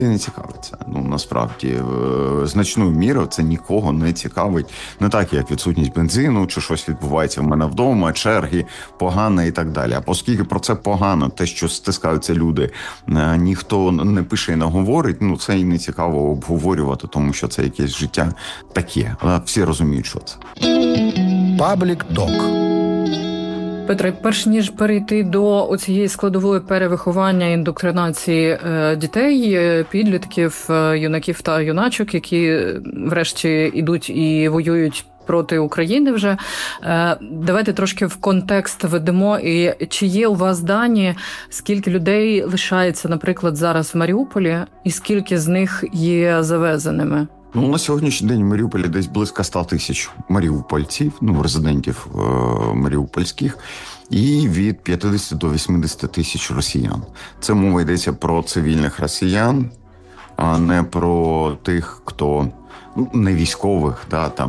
І не цікавиться. Ну, насправді, значною мірою це нікого не цікавить. Не так, як відсутність бензину, чи щось відбувається в мене вдома, черги, погано і так далі. А оскільки про це погано, те, що стискаються люди, ніхто не пише і не говорить, ну, це і не цікаво обговорювати, тому що це якесь життя таке. Всі розуміють, що це. Паблік Ток. Петре, перш ніж перейти до цієї складової перевиховання індоктринації дітей, підлітків, юнаків та юначок, які врешті йдуть і воюють проти України вже, давайте трошки в контекст ведемо. І чи є у вас дані, скільки людей лишається, наприклад, зараз в Маріуполі, і скільки з них є завезеними? Ну, на сьогоднішній день в Маріуполі десь близько 100 тисяч маріупольців, резидентів маріупольських, і від 50 до 80 тисяч росіян. Це мова йдеться про цивільних росіян, а не про тих, хто не військових,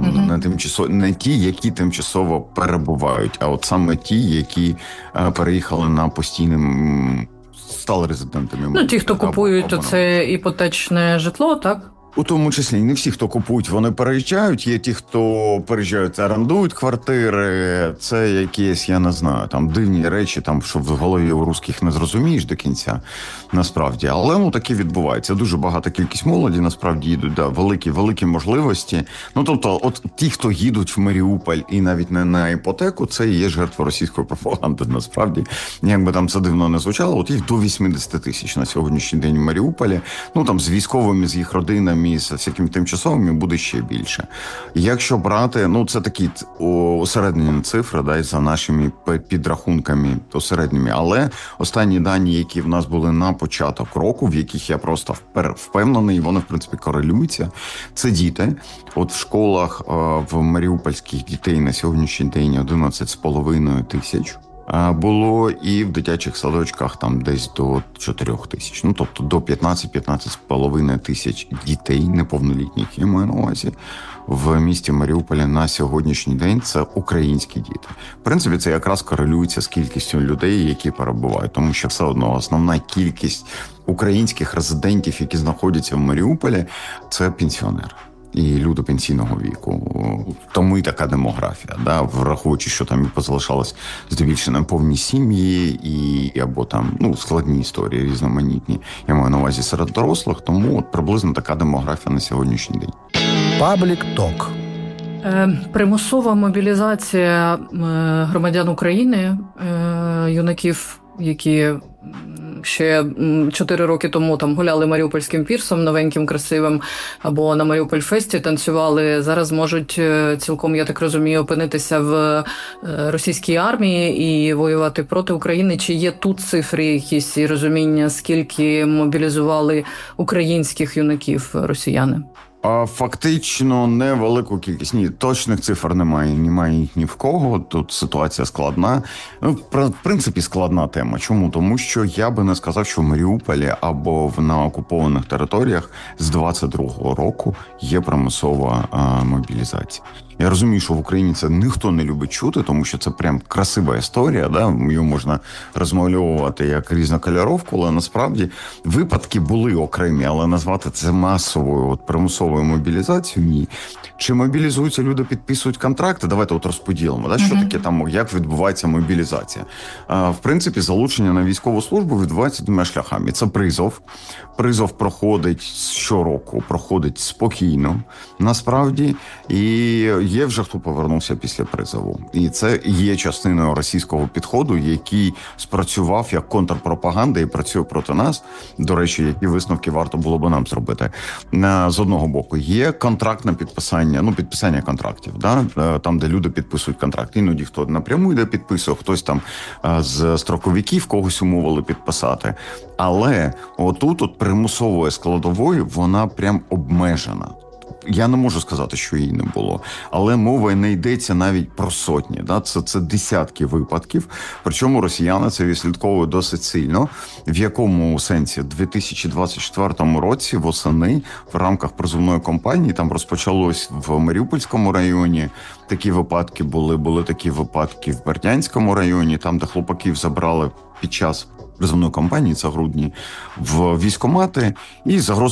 не ті, які тимчасово перебувають, а от саме ті, які переїхали на постійним, стали резидентами. Ті, хто купують це іпотечне житло, так? У тому числі не всі, хто купують, вони переїжджають. Є ті, хто переїжджають, орендують квартири. Це якісь, я не знаю, там дивні речі, там що в голові у русських не зрозумієш до кінця, насправді. Але таке відбувається. Дуже багата кількість молоді, насправді, їдуть, великі можливості. Тобто, от ті, хто їдуть в Маріуполь і навіть не на іпотеку, це і є жертва російської пропаганди, насправді. Як би там це дивно не звучало, от їх до 80 тисяч на сьогоднішній день в Маріуполі. Там з військовими, з їх родинами, з всякими тимчасовими буде ще більше. Якщо брати, це такі усереднені цифри, за нашими підрахунками усередніми, але останні дані, які в нас були на початок року, в яких я просто впевнений, вони, в принципі, корелюються, це діти. От в школах в маріупольських дітей на сьогоднішній день 11,5 тисяч. Було і в дитячих садочках там десь до 4 тисяч. Тобто до 15-15,5 тисяч дітей, неповнолітніх, я маю на увазі, в місті Маріуполі на сьогоднішній день це українські діти. В принципі, це якраз корелюється з кількістю людей, які перебувають, тому що все одно основна кількість українських резидентів, які знаходяться в Маріуполі, це пенсіонери. І люди пенсійного віку. Тому і така демографія, враховуючи, що там і позалишалось здебільшого неповні сім'ї або там складні історії, різноманітні. Я маю на увазі серед дорослих, тому от приблизно така демографія на сьогоднішній день. Паблік Ток. Примусова мобілізація громадян України, юнаків, які ще 4 роки тому там гуляли Маріупольським пірсом, новеньким, красивим, або на Маріуполь-фесті танцювали, зараз можуть цілком, я так розумію, опинитися в російській армії і воювати проти України. Чи є тут цифри якісь і розуміння, скільки мобілізували українських юнаків росіяни? Фактично невелику кількість. Ні, точних цифр немає їх ні в кого. Тут ситуація складна. В принципі, складна тема. Чому? Тому що я би не сказав, що в Маріуполі або на окупованих територіях з 22-го року є примусова мобілізація. Я розумію, що в Україні це ніхто не любить чути, тому що це прям красива історія, її можна розмальовувати як різнокольоровку, але насправді випадки були окремі, але назвати це масовою примусовою мобілізацією – ні. Чи мобілізуються люди, підписують контракти? Давайте розподілимо, що таке там, як відбувається мобілізація. В принципі, залучення на військову службу відбувається двома шляхами. Це призов. Призов проходить щороку, проходить спокійно, насправді, і є вже хто повернувся після призову. І це є частиною російського підходу, який спрацював як контрпропаганда і працює проти нас. До речі, які висновки варто було б нам зробити. З одного боку, є контрактне підписання контрактів, там, де люди підписують контракт. Іноді хто напряму йде підписує, хтось там з строковиків когось умовили підписати. Але отут примусової складової вона прям обмежена. Я не можу сказати, що її не було, але мова не йдеться навіть про сотні. Це десятки випадків, причому росіяни це відслідковують досить сильно. В якому сенсі? У 2024 році восени в рамках призовної кампанії там розпочалось в Маріупольському районі. Такі випадки були такі випадки в Бердянському районі, там, де хлопаків забрали під час призовної кампанії, це грудні, в військкомати і загрозу